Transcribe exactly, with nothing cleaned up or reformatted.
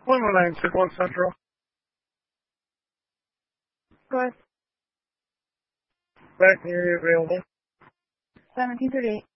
one one nine six one Central. Go ahead. Back near you available. seventeen thirty-eight.